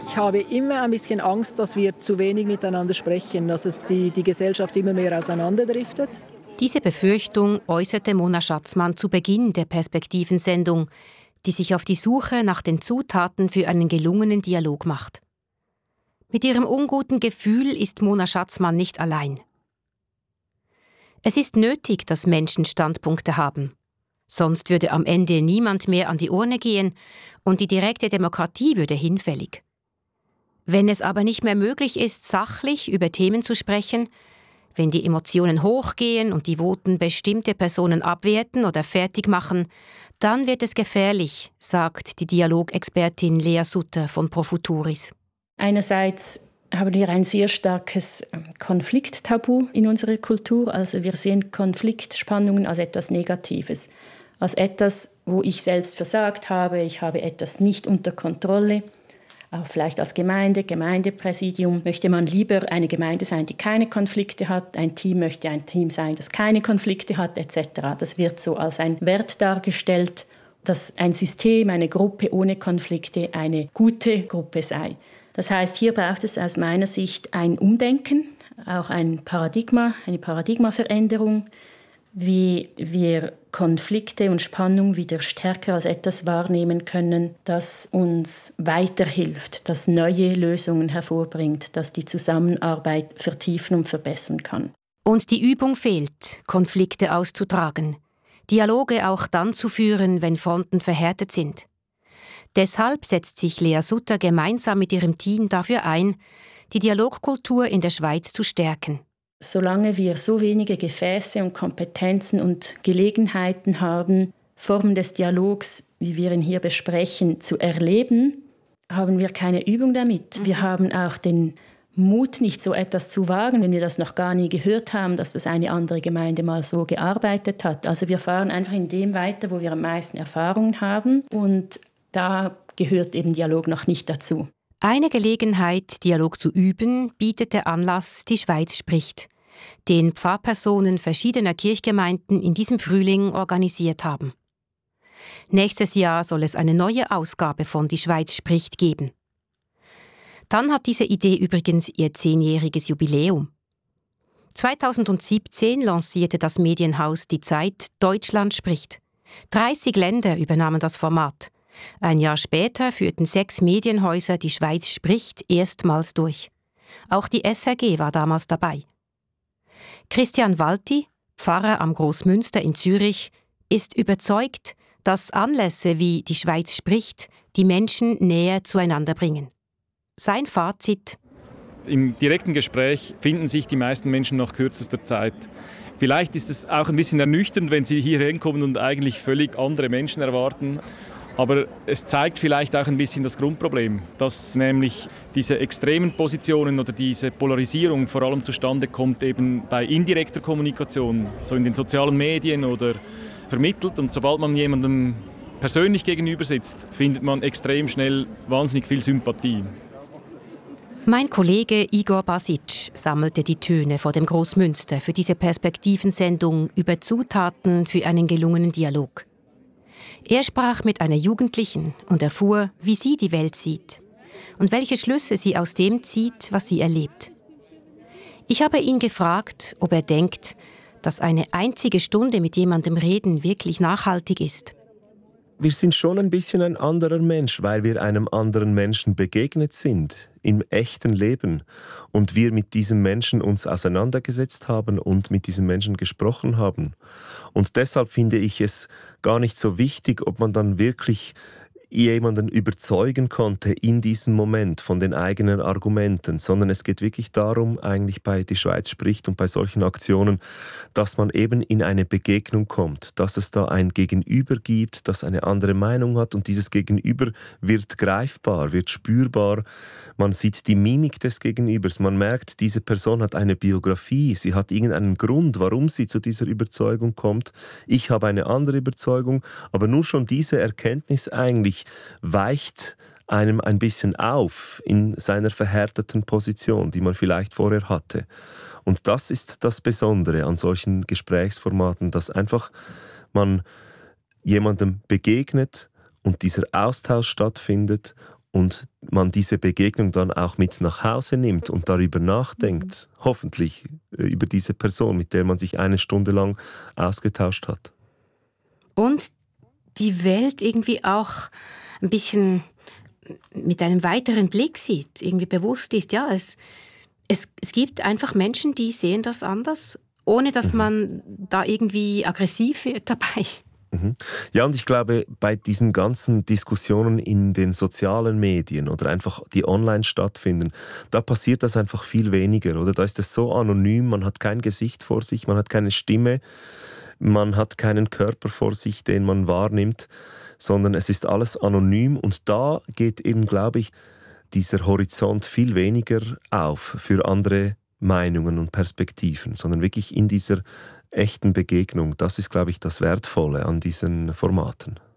Ich habe immer ein bisschen Angst, dass wir zu wenig miteinander sprechen, dass es die Gesellschaft immer mehr auseinanderdriftet. Diese Befürchtung äußerte Mona Schatzmann zu Beginn der Perspektivensendung, die sich auf die Suche nach den Zutaten für einen gelungenen Dialog macht. Mit ihrem unguten Gefühl ist Mona Schatzmann nicht allein. Es ist nötig, dass Menschen Standpunkte haben. Sonst würde am Ende niemand mehr an die Urne gehen und die direkte Demokratie würde hinfällig. Wenn es aber nicht mehr möglich ist, sachlich über Themen zu sprechen, wenn die Emotionen hochgehen und die Voten bestimmte Personen abwerten oder fertig machen, dann wird es gefährlich, sagt die Dialogexpertin Lea Sutter von Pro Futuris. Einerseits haben wir ein sehr starkes Konflikttabu in unserer Kultur. Also wir sehen Konfliktspannungen als etwas Negatives, als etwas, wo ich selbst versagt habe, ich habe etwas nicht unter Kontrolle. Auch vielleicht als Gemeindepräsidium möchte man lieber eine Gemeinde sein, die keine Konflikte hat. Ein Team möchte ein Team sein, das keine Konflikte hat, etc. Das wird so als ein Wert dargestellt, dass ein System, eine Gruppe ohne Konflikte eine gute Gruppe sei. Das heißt, hier braucht es aus meiner Sicht ein Umdenken, auch eine Paradigmaveränderung, wie wir Konflikte und Spannung wieder stärker als etwas wahrnehmen können, das uns weiterhilft, das neue Lösungen hervorbringt, das die Zusammenarbeit vertiefen und verbessern kann. Und die Übung fehlt, Konflikte auszutragen, Dialoge auch dann zu führen, wenn Fronten verhärtet sind. Deshalb setzt sich Lea Sutter gemeinsam mit ihrem Team dafür ein, die Dialogkultur in der Schweiz zu stärken. Solange wir so wenige Gefäße und Kompetenzen und Gelegenheiten haben, Formen des Dialogs, wie wir ihn hier besprechen, zu erleben, haben wir keine Übung damit. Wir haben auch den Mut, nicht so etwas zu wagen, wenn wir das noch gar nie gehört haben, dass das eine andere Gemeinde mal so gearbeitet hat. Also wir fahren einfach in dem weiter, wo wir am meisten Erfahrungen haben, und da gehört eben Dialog noch nicht dazu. Eine Gelegenheit, Dialog zu üben, bietet der Anlass Die Schweiz spricht, den Pfarrpersonen verschiedener Kirchgemeinden in diesem Frühling organisiert haben. Nächstes Jahr soll es eine neue Ausgabe von Die Schweiz spricht geben. Dann hat diese Idee übrigens ihr 10-jähriges Jubiläum. 2017 lancierte das Medienhaus Die Zeit Deutschland spricht. 30 Länder übernahmen das Format. Ein Jahr später führten 6 Medienhäuser Die Schweiz spricht erstmals durch. Auch die SRG war damals dabei. Christian Walti, Pfarrer am Grossmünster in Zürich, ist überzeugt, dass Anlässe wie Die Schweiz spricht die Menschen näher zueinander bringen. Sein Fazit: Im direkten Gespräch finden sich die meisten Menschen nach kürzester Zeit. Vielleicht ist es auch ein bisschen ernüchternd, wenn sie hier hinkommen und eigentlich völlig andere Menschen erwarten. Aber es zeigt vielleicht auch ein bisschen das Grundproblem, dass nämlich diese extremen Positionen oder diese Polarisierung vor allem zustande kommt eben bei indirekter Kommunikation, so in den sozialen Medien oder vermittelt. Und sobald man jemandem persönlich gegenüber sitzt, findet man extrem schnell wahnsinnig viel Sympathie. Mein Kollege Igor Basic sammelte die Töne vor dem Grossmünster für diese Perspektivensendung über Zutaten für einen gelungenen Dialog. Er sprach mit einer Jugendlichen und erfuhr, wie sie die Welt sieht und welche Schlüsse sie aus dem zieht, was sie erlebt. Ich habe ihn gefragt, ob er denkt, dass eine einzige Stunde mit jemandem reden wirklich nachhaltig ist. Wir sind schon ein bisschen ein anderer Mensch, weil wir einem anderen Menschen begegnet sind, im echten Leben. Und wir mit diesem Menschen uns auseinandergesetzt haben und mit diesem Menschen gesprochen haben. Und deshalb finde ich es gar nicht so wichtig, ob man dann wirklich jemanden überzeugen konnte in diesem Moment von den eigenen Argumenten, sondern es geht wirklich darum, eigentlich bei Die Schweiz spricht und bei solchen Aktionen, dass man eben in eine Begegnung kommt, dass es da ein Gegenüber gibt, das eine andere Meinung hat und dieses Gegenüber wird greifbar, wird spürbar. Man sieht die Mimik des Gegenübers, man merkt, diese Person hat eine Biografie, sie hat irgendeinen Grund, warum sie zu dieser Überzeugung kommt. Ich habe eine andere Überzeugung, aber nur schon diese Erkenntnis eigentlich weicht einem ein bisschen auf in seiner verhärteten Position, die man vielleicht vorher hatte. Und das ist das Besondere an solchen Gesprächsformaten, dass einfach man jemandem begegnet und dieser Austausch stattfindet und man diese Begegnung dann auch mit nach Hause nimmt und darüber nachdenkt, hoffentlich über diese Person, mit der man sich eine Stunde lang ausgetauscht hat. Und die Welt irgendwie auch ein bisschen mit einem weiteren Blick sieht, irgendwie bewusst ist, ja, es gibt einfach Menschen, die sehen das anders, ohne dass man da irgendwie aggressiv wird dabei. Ja, und ich glaube, bei diesen ganzen Diskussionen in den sozialen Medien oder einfach die online stattfinden, da passiert das einfach viel weniger, oder? Da ist es so anonym, man hat kein Gesicht vor sich, man hat keine Stimme, man hat keinen Körper vor sich, den man wahrnimmt, sondern es ist alles anonym und da geht eben, glaube ich, dieser Horizont viel weniger auf für andere Meinungen und Perspektiven, sondern wirklich in dieser echten Begegnung. Das ist, glaube ich, das Wertvolle an diesen Formaten.